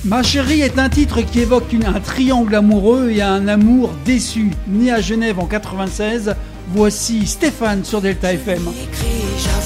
Ma chérie est un titre qui évoque un triangle amoureux et un amour déçu. Né à Genève en 96, voici Stéphane sur Delta FM.